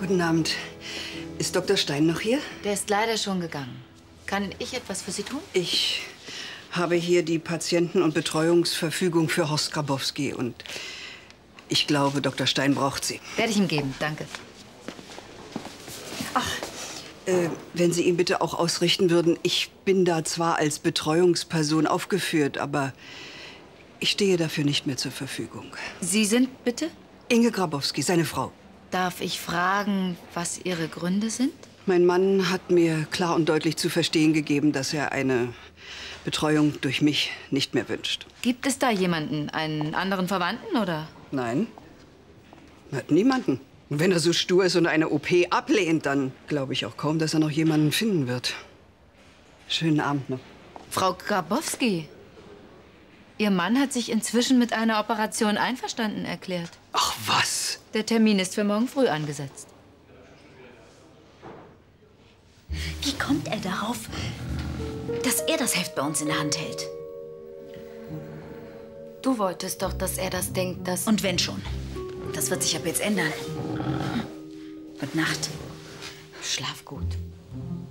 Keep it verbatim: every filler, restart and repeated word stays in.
Guten Abend. Ist Doktor Stein noch hier? Der ist leider schon gegangen. Kann ich etwas für Sie tun? Ich habe hier die Patienten- und Betreuungsverfügung für Horst Grabowski. Und ich glaube, Doktor Stein braucht sie. Werde ich ihm geben, danke. Ach, äh, wenn Sie ihm bitte auch ausrichten würden, ich bin da zwar als Betreuungsperson aufgeführt, aber ich stehe dafür nicht mehr zur Verfügung. Sie sind bitte? Inge Grabowski, seine Frau. Darf ich fragen, was Ihre Gründe sind? Mein Mann hat mir klar und deutlich zu verstehen gegeben, dass er eine Betreuung durch mich nicht mehr wünscht. Gibt es da jemanden, einen anderen Verwandten, oder? Nein, er hat niemanden. Und wenn er so stur ist und eine O P ablehnt, dann glaube ich auch kaum, dass er noch jemanden finden wird. Schönen Abend noch. Frau Grabowski, Ihr Mann hat sich inzwischen mit einer Operation einverstanden erklärt. Ach was? Der Termin ist für morgen früh angesetzt. Wie kommt er darauf, dass er das Heft bei uns in der Hand hält? Du wolltest doch, dass er das denkt, dass... Und wenn schon. Das wird sich ab jetzt ändern. Gute Nacht. Schlaf gut.